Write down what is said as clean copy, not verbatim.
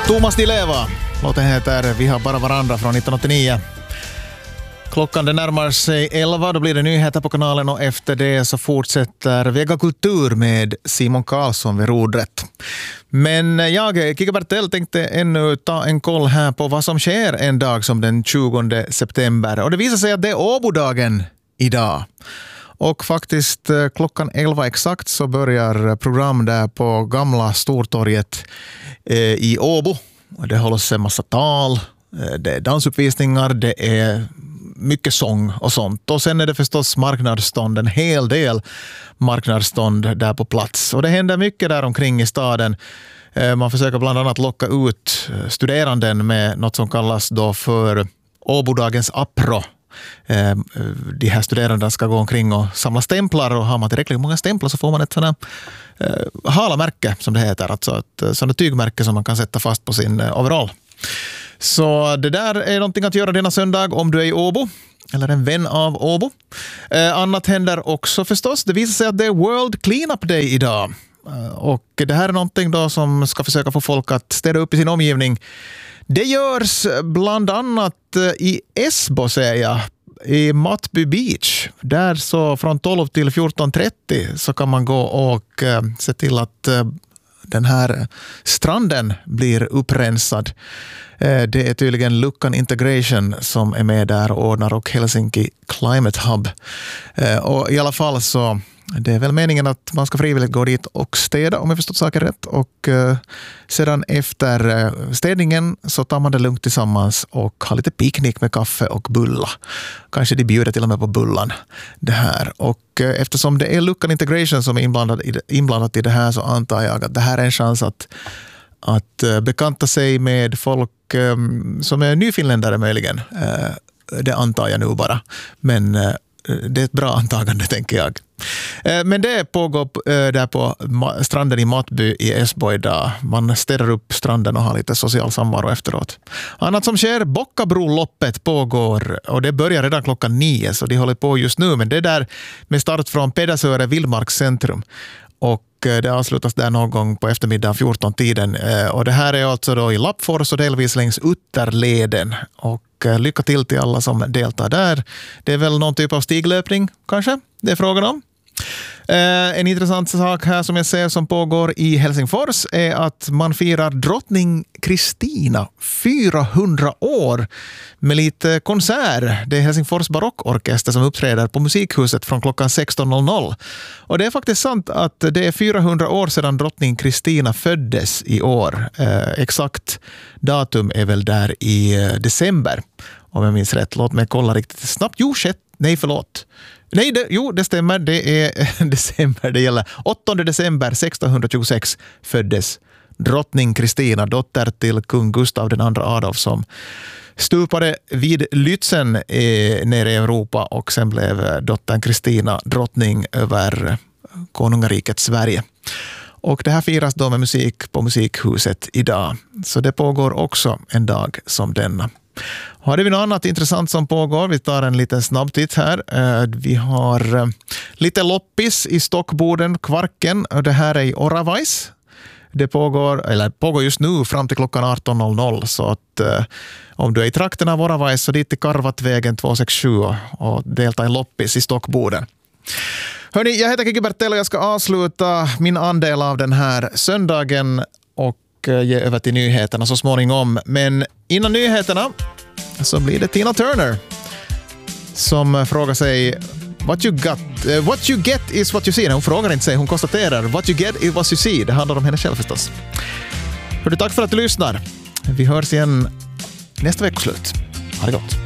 Thomas Di Leva. Låten heter Vi har bara varandra från 1989. Klockan det närmar sig 11, då blir det nyheter på kanalen och efter det så fortsätter Vega Kultur med Simon Karlsson vid rodrätt. Men jag, Kika Bertell, tänkte ännu ta en koll här på vad som sker en dag som den 20 september. Och det visar sig att det är Åbodagen idag. Och faktiskt klockan 11 exakt så börjar program där på gamla Stortorget i Åbo. Det hålls en massa tal, det är dansuppvisningar, det är mycket sång och sånt. Och sen är det förstås marknadsstånd, en hel del marknadsstånd där på plats. Och det händer mycket där omkring i staden. Man försöker bland annat locka ut studeranden med något som kallas då för Åbodagens apro. De här studerande ska gå omkring och samla stämplar, och har man tillräckligt många stämplar så får man ett sådant halamärke som det heter, alltså ett sådant tygmärke som man kan sätta fast på sin overall. Så det där är någonting att göra denna söndag om du är i Åbo eller en vän av Åbo. Annat händer också förstås. Det visar sig att det är World Cleanup Day idag. Och det här är någonting då som ska försöka få folk att städa upp i sin omgivning. Det görs bland annat i Esbo, säger jag, i Mattby Beach. Där så från 12 till 14.30 så kan man gå och se till att den här stranden blir upprensad. Det är tydligen Lucan Integration som är med där och ordnar, och Helsinki Climate Hub. Och i alla fall så det är väl meningen att man ska frivilligt gå dit och städa, om jag förstått saker rätt. Och sedan efter städningen så tar man det lugnt tillsammans och har lite picknick med kaffe och bulla. Kanske de bjuder till och med på bullan det här. Och eftersom det är Lucan Integration som är inblandat i det här, så antar jag att det här är en chans att bekanta sig med folk som är nyfinländare möjligen. Det antar jag nu bara. Men det är ett bra antagande, tänker jag. Men det pågår där på stranden i Mattby i Esbo idag. Man städar upp stranden och har lite social samvaro efteråt. Annat som sker, Bockabroloppet pågår, och det börjar redan klockan 9, så de håller på just nu. Men det är där med start från Pedersöre Vildmarks centrum. Och det avslutas där någon gång på eftermiddag 14-tiden. Och det här är alltså då i Lappfors och delvis längs Utterleden. Och lycka till alla som deltar där. Det är väl någon typ av stiglöpning kanske det är frågan om. En intressant sak här som jag ser som pågår i Helsingfors är att man firar drottning Kristina 400 år med lite konsert. Det är Helsingfors barockorkester som uppträder på Musikhuset från klockan 16.00. Och det är faktiskt sant att det är 400 år sedan drottning Kristina föddes i år. Exakt datum är väl där i december, om jag minns rätt. Låt mig kolla riktigt snabbt. Det stämmer. Det är december det gäller. 8 december 1626 föddes drottning Kristina, dotter till kung Gustav II Adolf, som stupade vid Lützen nere i Europa, och sen blev dottern Kristina drottning över konungariket Sverige. Och det här firas då med musik på Musikhuset idag. Så det pågår också en dag som denna. Har vi något annat intressant som pågår? Vi tar en liten snabbtitt här. Vi har lite loppis i Stockboden, Kvarken. Det här är i Oravais. Det pågår just nu fram till klockan 18.00. Så att om du är i trakten av Oravais så dit till Karvatvägen 267 och delta i loppis i Stockboden. Hörrni, jag heter Kiki Bertell och jag ska avsluta min andel av den här söndagen och ge över till nyheterna så småningom. Men innan nyheterna så blir det Tina Turner som frågar sig what you get is what you see. Hon frågar inte sig, hon konstaterar what you get is what you see. Det handlar om henne själv förstås. Hörru, tack för att du lyssnar. Vi hörs igen nästa veckoslut. Ha det gott.